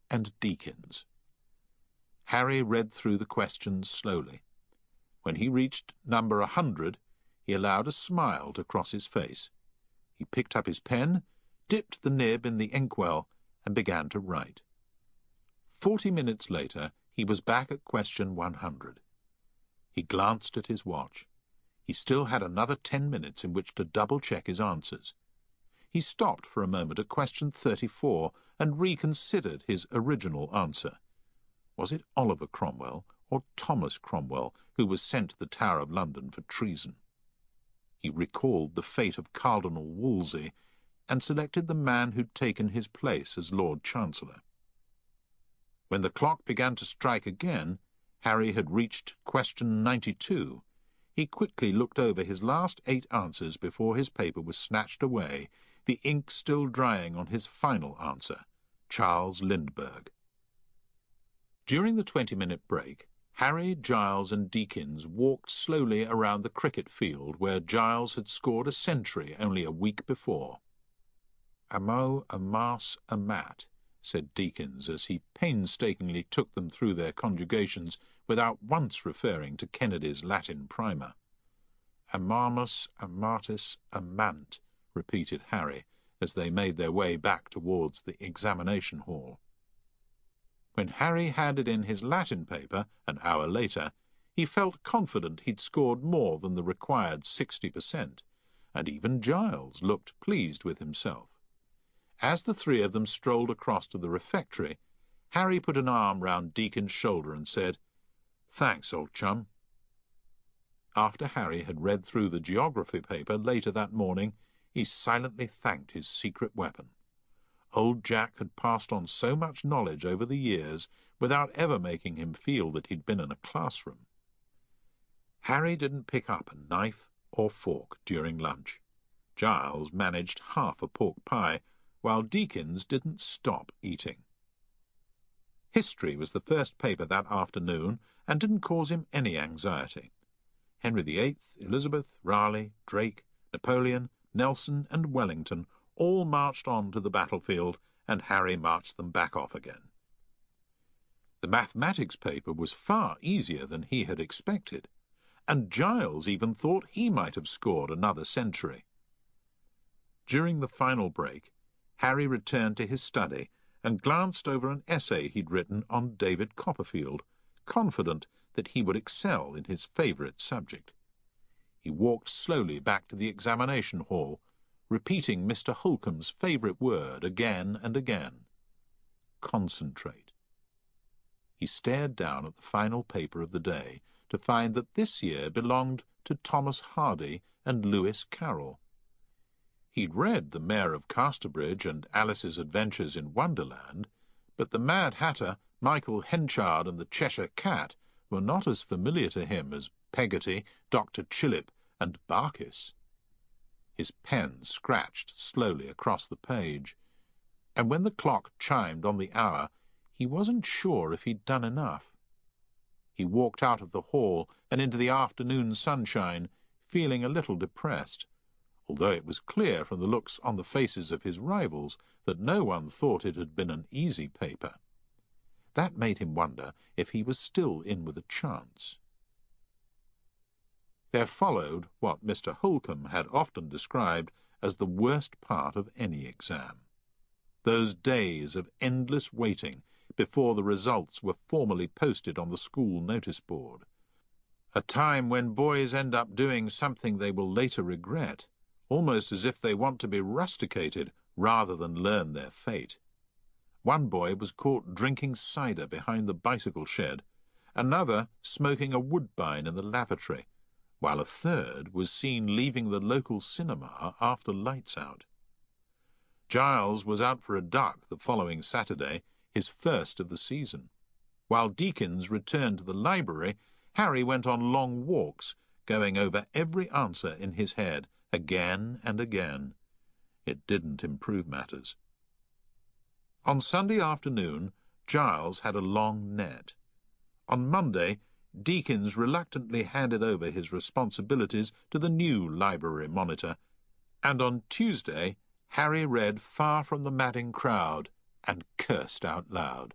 and Deakins. Harry read through the questions slowly. When he reached number 100, he allowed a smile to cross his face. He picked up his pen, dipped the nib in the inkwell, and began to write. 40 minutes later, he was back at question 100. He glanced at his watch. He still had another 10 minutes in which to double-check his answers. He stopped for a moment at question 34 and reconsidered his original answer. Was it Oliver Cromwell or Thomas Cromwell who was sent to the Tower of London for treason? He recalled the fate of Cardinal Wolsey and selected the man who'd taken his place as Lord Chancellor. When the clock began to strike again, Harry had reached question 92. He quickly looked over his last 8 answers before his paper was snatched away, the ink still drying on his final answer, Charles Lindbergh. During the 20-minute break, Harry, Giles and Deakins walked slowly around the cricket field where Giles had scored a century only a week before. "A mo, a mas, a mat," said Deakins as he painstakingly took them through their conjugations without once referring to Kennedy's Latin primer. "A marmus, a martis, a mant," repeated Harry as they made their way back towards the examination hall. When Harry handed in his Latin paper, an hour later, he felt confident he'd scored more than the required 60%, and even Giles looked pleased with himself. As the 3 of them strolled across to the refectory, Harry put an arm round Deakin's shoulder and said, "Thanks, old chum." After Harry had read through the geography paper later that morning, he silently thanked his secret weapon. Old Jack had passed on so much knowledge over the years without ever making him feel that he'd been in a classroom. Harry didn't pick up a knife or fork during lunch. Giles managed half a pork pie, while Deakins didn't stop eating. History was the first paper that afternoon and didn't cause him any anxiety. Henry VIII, Elizabeth, Raleigh, Drake, Napoleon, Nelson and Wellington all marched on to the battlefield, and Harry marched them back off again. The mathematics paper was far easier than he had expected, and Giles even thought he might have scored another century. During the final break, Harry returned to his study and glanced over an essay he'd written on David Copperfield, confident that he would excel in his favourite subject. He walked slowly back to the examination hall, repeating Mr. Holcomb's favourite word again and again. Concentrate. He stared down at the final paper of the day to find that this year belonged to Thomas Hardy and Lewis Carroll. He'd read The Mayor of Casterbridge and Alice's Adventures in Wonderland, but the Mad Hatter, Michael Henchard and the Cheshire Cat were not as familiar to him as Peggotty, Dr. Chillip and Barkis. His pen scratched slowly across the page, and when the clock chimed on the hour, he wasn't sure if he'd done enough. He walked out of the hall and into the afternoon sunshine, feeling a little depressed, although it was clear from the looks on the faces of his rivals that no one thought it had been an easy paper. That made him wonder if he was still in with a chance. There followed what Mr. Holcomb had often described as the worst part of any exam. Those days of endless waiting before the results were formally posted on the school notice board. A time when boys end up doing something they will later regret, almost as if they want to be rusticated rather than learn their fate. One boy was caught drinking cider behind the bicycle shed, another smoking a woodbine in the lavatory, while a third was seen leaving the local cinema after lights out. Giles was out for a duck the following Saturday, his first of the season. While Deakins returned to the library, Harry went on long walks, going over every answer in his head again and again. It didn't improve matters. On Sunday afternoon, Giles had a long net. On Monday, Deakins reluctantly handed over his responsibilities to the new library monitor, and on Tuesday, Harry read Far from the Madding Crowd and cursed out loud.